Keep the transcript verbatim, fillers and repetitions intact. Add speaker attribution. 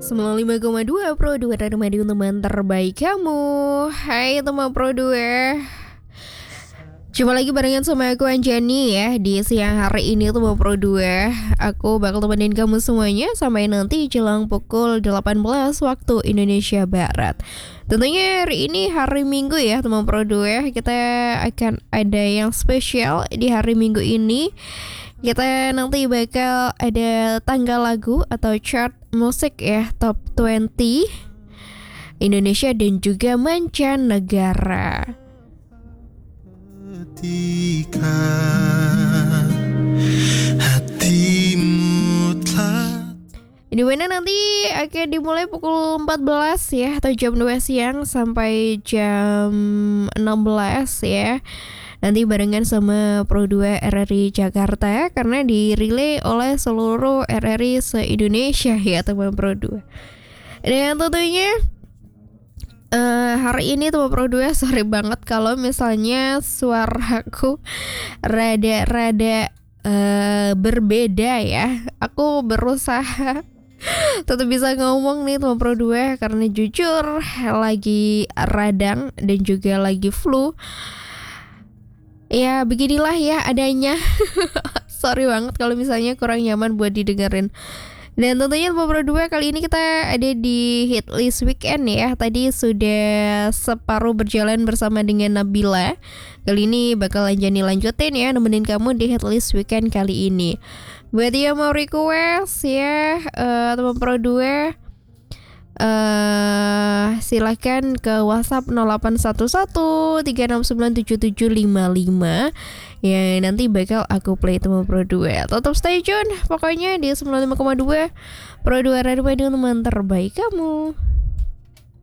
Speaker 1: sembilan puluh lima koma dua Pro dua Radio Madiun, teman terbaik kamu. Hai teman Pro dua. Jumpa lagi barengan sama aku Anjani ya. Di siang hari ini teman Pro dua, aku bakal temenin kamu semuanya sampai nanti jelang pukul delapan belas waktu Indonesia Barat. Tentunya hari ini hari Minggu ya teman Pro dua. Kita akan ada yang spesial di hari Minggu ini. Kita nanti bakal ada tanggal lagu atau chart musik ya, top dua puluh Indonesia dan juga mancanegara. Ketika hatimu telah, di mana nanti akan dimulai pukul empat belas ya, atau jam dua siang sampai jam enam belas ya. Nanti barengan sama Pro dua R R I Jakarta karena dirilai oleh seluruh R R I se-Indonesia ya teman Pro dua. Dan tentunya uh, hari ini teman Pro dua, sorry banget kalau misalnya suaraku rada-rada uh, berbeda ya. Aku berusaha tetap bisa ngomong nih teman Pro dua karena jujur lagi radang dan juga lagi flu. Ya beginilah ya adanya. Sorry banget kalau misalnya kurang nyaman buat didengerin. Dan tentunya teman Pro dua, kali ini kita ada di Hit List Weekend ya. Tadi sudah separuh berjalan bersama dengan Nabila. Kali ini bakal Anjani lanjutin ya, nemenin kamu di Hit List Weekend kali ini. Buat yang mau request ya uh, teman Pro dua, Uh, silahkan ke WhatsApp nol delapan satu satu tiga enam sembilan tujuh tujuh lima lima. Ya nanti bakal aku play teman Pro dua. Tetap stay tune pokoknya di sembilan puluh lima koma dua Pro dua Radio Madiun, teman terbaik kamu.